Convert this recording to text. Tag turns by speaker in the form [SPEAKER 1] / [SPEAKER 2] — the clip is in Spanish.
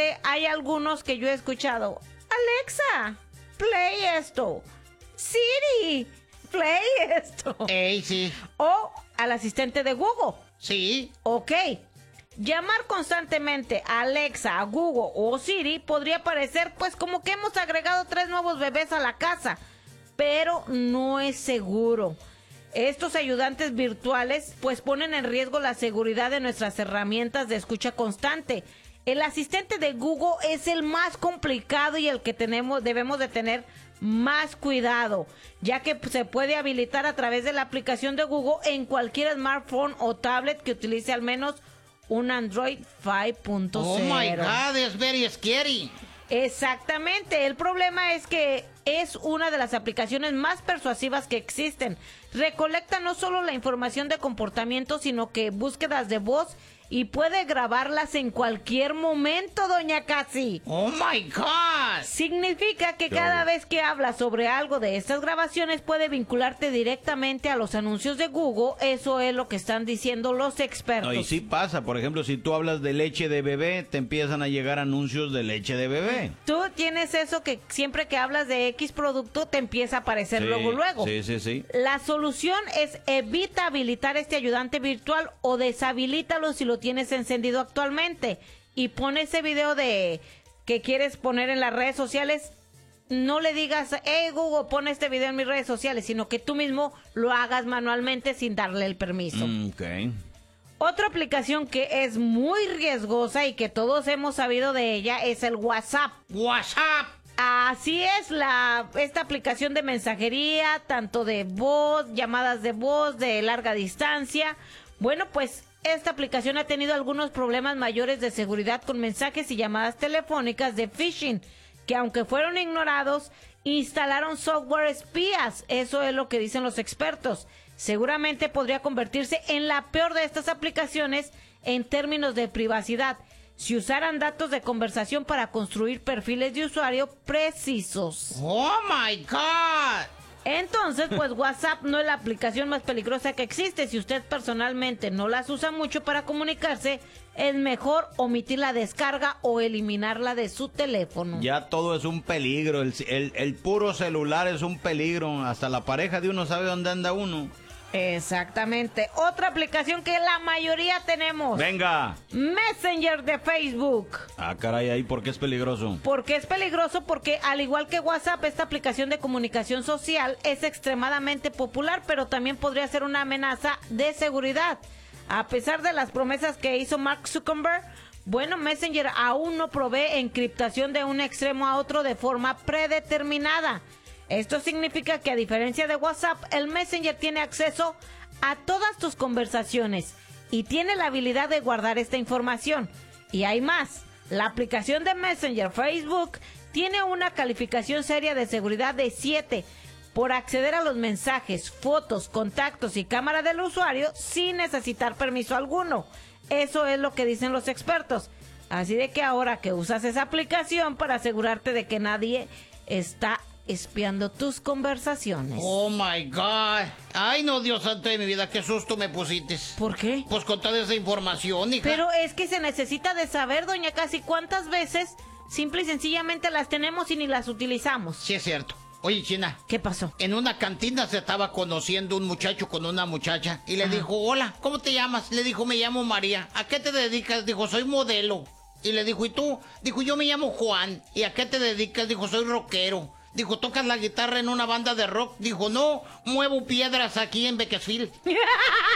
[SPEAKER 1] repente hay algunos que yo he escuchado. Alexa, play esto. Siri, play esto.
[SPEAKER 2] Ey, sí.
[SPEAKER 1] O al asistente de Google.
[SPEAKER 2] Sí.
[SPEAKER 1] Ok. Llamar constantemente a Alexa, a Google o Siri podría parecer pues como que hemos agregado 3 nuevos bebés a la casa, pero no es seguro. Estos ayudantes virtuales pues ponen en riesgo la seguridad de nuestras herramientas de escucha constante. El asistente de Google es el más complicado y el que debemos de tener más cuidado, ya que se puede habilitar a través de la aplicación de Google en cualquier smartphone o tablet que utilice al menos un Android 5.0.
[SPEAKER 2] Oh my God, es very scary.
[SPEAKER 1] Exactamente, el problema es que es una de las aplicaciones más persuasivas que existen. Recolecta no solo la información de comportamiento, sino que búsquedas de voz y puede grabarlas en cualquier momento, doña Casi.
[SPEAKER 2] Oh my God.
[SPEAKER 1] Significa que cada vez que hablas sobre algo de estas grabaciones puede vincularte directamente a los anuncios de Google. Eso es lo que están diciendo los expertos.
[SPEAKER 3] No, y sí pasa, por ejemplo, si tú hablas de leche de bebé, te empiezan a llegar anuncios de leche de bebé.
[SPEAKER 1] Tú tienes eso que siempre que hablas de X producto te empieza a aparecer luego.
[SPEAKER 3] Sí.
[SPEAKER 1] La solución es evita habilitar este ayudante virtual o deshabilítalo si lo tienes encendido actualmente y pon ese video de que quieres poner en las redes sociales. No le digas, hey Google, pon este video en mis redes sociales, sino que tú mismo lo hagas manualmente sin darle el permiso.
[SPEAKER 3] Ok.
[SPEAKER 1] Otra aplicación que es muy riesgosa y que todos hemos sabido de ella es el WhatsApp.
[SPEAKER 2] WhatsApp.
[SPEAKER 1] Así es, esta aplicación de mensajería, tanto de voz, llamadas de voz, de larga distancia. Bueno, pues esta aplicación ha tenido algunos problemas mayores de seguridad con mensajes y llamadas telefónicas de phishing, que aunque fueron ignorados, instalaron software espías. Eso es lo que dicen los expertos. Seguramente podría convertirse en la peor de estas aplicaciones en términos de privacidad, si usaran datos de conversación para construir perfiles de usuario precisos.
[SPEAKER 2] Oh my God.
[SPEAKER 1] Entonces, pues WhatsApp no es la aplicación más peligrosa que existe. Si usted personalmente no las usa mucho para comunicarse, es mejor omitir la descarga o eliminarla de su teléfono.
[SPEAKER 3] Ya todo es un peligro, el puro celular es un peligro, hasta la pareja de uno sabe dónde anda uno.
[SPEAKER 1] Exactamente. Otra aplicación que la mayoría tenemos.
[SPEAKER 3] Venga.
[SPEAKER 1] Messenger de Facebook.
[SPEAKER 3] Ah, caray, ¿ahí por qué es peligroso?
[SPEAKER 1] ¿Por qué es peligroso? Porque al igual que WhatsApp, esta aplicación de comunicación social es extremadamente popular, pero también podría ser una amenaza de seguridad. A pesar de las promesas que hizo Mark Zuckerberg, bueno, Messenger aún no provee encriptación de un extremo a otro de forma predeterminada. Esto significa que a diferencia de WhatsApp, el Messenger tiene acceso a todas tus conversaciones y tiene la habilidad de guardar esta información. Y hay más, la aplicación de Messenger Facebook tiene una calificación seria de seguridad de 7 por acceder a los mensajes, fotos, contactos y cámara del usuario sin necesitar permiso alguno. Eso es lo que dicen los expertos. Así de que ahora que usas esa aplicación para asegurarte de que nadie está espiando tus conversaciones.
[SPEAKER 2] Oh my God. Ay, no, Dios santo de mi vida, qué susto me pusiste.
[SPEAKER 1] ¿Por qué?
[SPEAKER 2] Pues con toda esa información, hija.
[SPEAKER 1] Pero es que se necesita de saber, doña Casi, cuántas veces simple y sencillamente las tenemos y ni las utilizamos.
[SPEAKER 2] Sí, es cierto. Oye, China.
[SPEAKER 1] ¿Qué pasó?
[SPEAKER 2] En una cantina se estaba conociendo un muchacho con una muchacha y le dijo, hola, ¿cómo te llamas? Le dijo, me llamo María. ¿A qué te dedicas? Dijo, soy modelo. Y le dijo, ¿y tú? Dijo, yo me llamo Juan. ¿Y a qué te dedicas? Dijo, soy rockero. Dijo, ¿tocas la guitarra en una banda de rock? Dijo, no, muevo piedras aquí en Bakersfield.